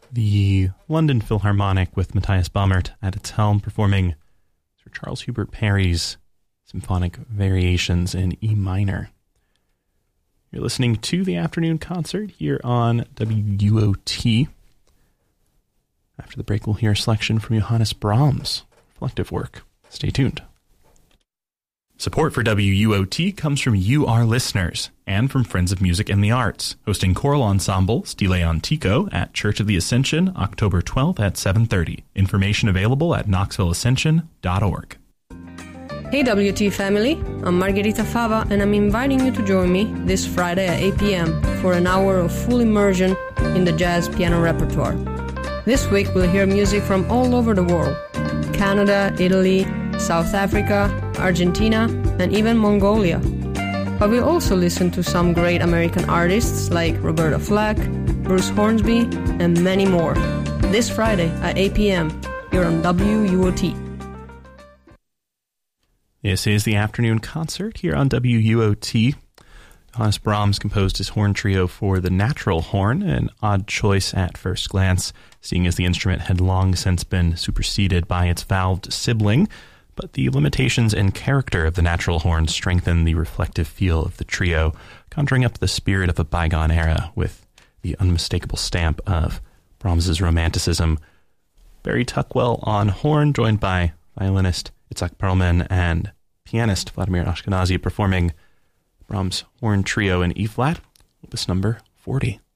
the London Philharmonic with Matthias Baumert at its helm performing Sir Charles Hubert Parry's Symphonic Variations in E minor. You're listening to the afternoon concert here on WUOT. After the break, we'll hear a selection from Johannes Brahms' reflective work. Stay tuned. Support for WUOT comes from you, our listeners, and from Friends of Music and the Arts, hosting choral ensemble Stile Antico at Church of the Ascension, October 12th at 7:30. Information available at knoxvilleascension.org. Hey WT family, I'm Margherita Fava and I'm inviting you to join me this Friday at 8 p.m. for an hour of full immersion in the jazz piano repertoire. This week we'll hear music from all over the world: Canada, Italy, South Africa, Argentina, and even Mongolia. But we'll also listen to some great American artists like Roberta Flack, Bruce Hornsby, and many more. This Friday at 8 p.m. here on WUOT. This is the afternoon concert here on WUOT. Johannes Brahms composed his horn trio for the natural horn, an odd choice at first glance, seeing as the instrument had long since been superseded by its valved sibling. But the limitations and character of the natural horn strengthen the reflective feel of the trio, conjuring up the spirit of a bygone era with the unmistakable stamp of Brahms's romanticism. Barry Tuckwell on horn, joined by violinist Itzhak Perlman and pianist Vladimir Ashkenazy, performing Brahms' horn trio in E-flat, opus number 40.